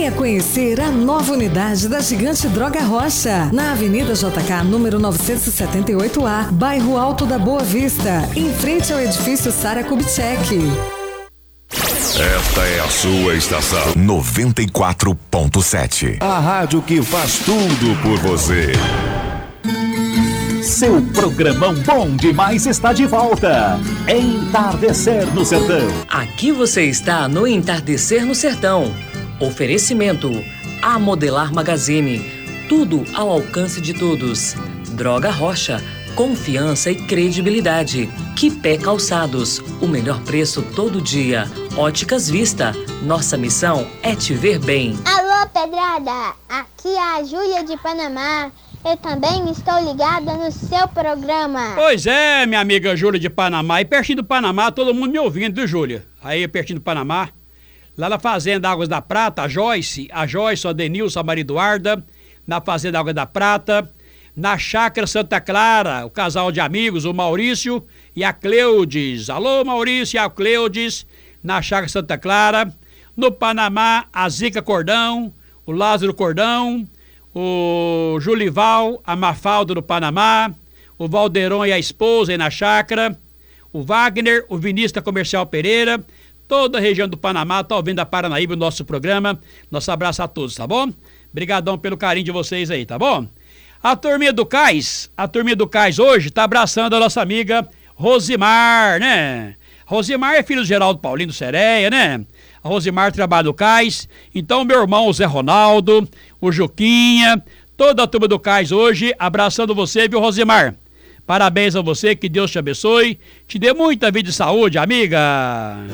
Venha conhecer a nova unidade da Gigante Droga Rocha, na Avenida JK, número 978A, bairro Alto da Boa Vista, em frente ao edifício Sara Kubitschek. Esta é a sua estação 94.7. A rádio que faz tudo por você. Seu programão bom demais está de volta. Entardecer no Sertão. Aqui você está no Entardecer no Sertão. Oferecimento A Modelar Magazine. Tudo ao alcance de todos. Droga Rocha. Confiança e credibilidade. Quipé Calçados. O melhor preço todo dia. Óticas Vista. Nossa missão é te ver bem. Alô, Pedrada. Aqui é a Júlia de Panamá. Eu também estou ligada no seu programa. Pois é, minha amiga Júlia de Panamá. E pertinho do Panamá, todo mundo me ouvindo, viu, Júlia? Aí, pertinho do Panamá. Lá na Fazenda Águas da Prata, a Joyce, a Denilson, a Maria Eduarda. Na Fazenda Águas da Prata. Na Chácara Santa Clara, o casal de amigos, o Maurício e a Cleudes. Alô, Maurício e a Cleudes, na Chácara Santa Clara. No Panamá, a Zica Cordão, o Lázaro Cordão, o Julival, a Mafalda do Panamá, o Valderon e a esposa aí na chácara, o Wagner, o Vinícius da Comercial Pereira, toda a região do Panamá, tá ouvindo a Paranaíba, o nosso programa. Nosso abraço a todos, tá bom? Obrigadão pelo carinho de vocês aí, tá bom? A turminha do Cais hoje tá abraçando a nossa amiga Rosimar, né? Rosimar é filho do Geraldo Paulino Sereia, né? A Rosimar trabalha no Cais. Então, meu irmão, o Zé Ronaldo, o Juquinha, toda a turma do Cais hoje, abraçando você, viu, Rosimar? Parabéns a você, que Deus te abençoe, te dê muita vida e saúde, amiga.